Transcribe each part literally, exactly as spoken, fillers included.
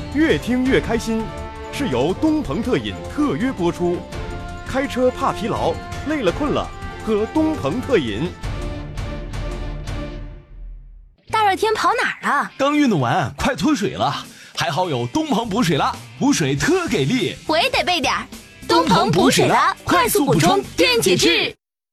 越听越开心，是由东鹏特饮特约播出。开车怕疲劳，累了困了，喝东鹏特饮。 大热天跑哪儿啊？ 刚运动完，快脱水了，还好有东鹏补水了，补水特给力。 我也得备点儿。东鹏补水了，快速补充电解质。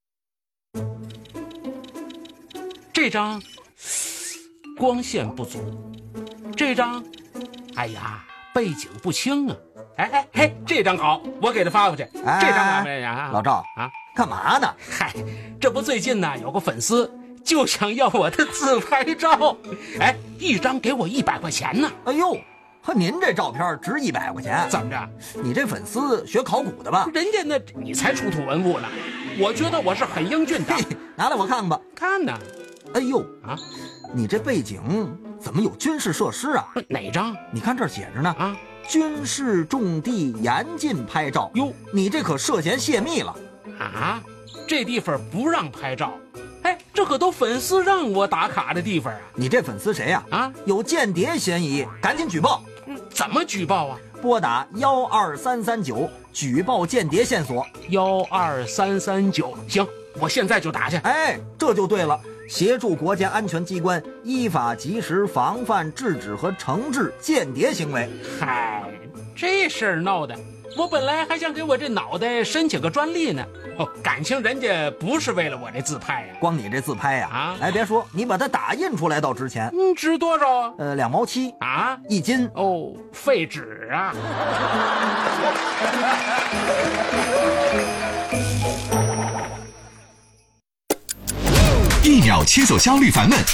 这张光线不足，这张，哎呀，背景不清啊。哎哎哎，这张好，我给他发过去。 哎、 这张啊， 老赵啊，干嘛呢？ 嗨，这不最近呢有个粉丝就想要我的自拍照，哎，一张给我一百块钱呢。 哎呦，和您这照片值一百块钱？ 怎么着？ 你这粉丝学考古的吧？ 人家那你才出土文物呢，我觉得我是很英俊的。 拿来我看看吧。 看呢。 哎呦啊， 你这背景怎么有军事设施啊？ 哪张？ 你看这儿写着呢啊。 军事重地严禁拍照。 哟， 你这可涉嫌泄密了啊！这地方不让拍照，哎，这可都粉丝让我打卡的地方啊！ 你这粉丝谁呀？ 啊， 有间谍嫌疑，赶紧举报！ 嗯，怎么举报啊？ 拨打幺二三三九举报间谍线索。 幺二三三九，行，我现在就打去。 哎，这就对了。协助国家安全机关依法及时防范制止和惩治间谍行为。 嗨，这事儿闹的，我本来还想给我这脑袋申请个专利呢。哦，感情人家不是为了我这自拍呀、啊， 光你这自拍呀、啊，啊，哎，别说，你把它打印出来倒值钱。 嗯，值多少啊？ 呃，两毛七啊， 一斤。 哦，废纸啊。 一秒切走焦虑烦闷，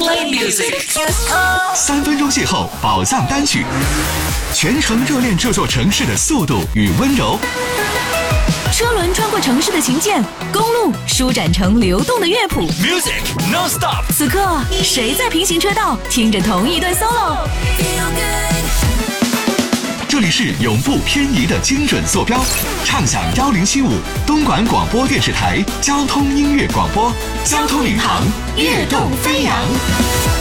三分钟邂逅宝藏单曲，全程热恋这座城市的速度与温柔。 车轮穿过城市的琴键，公路舒展成流动的乐谱。 Music non-stop。 此刻，谁在平行车道听着同一段 solo？ 这里是永不偏移的精准坐标，畅享幺零七五东莞广播电视台交通音乐广播，交通领航，跃动飞扬。